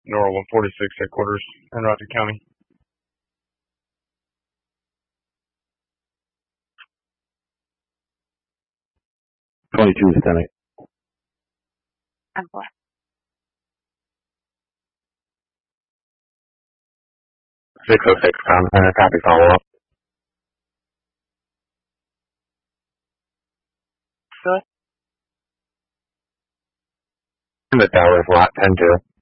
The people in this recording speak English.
NORAL 146 headquarters in Roger County. Lieutenant. 606, Common Center, copy, follow up. Good. In the tower is lot 10-2.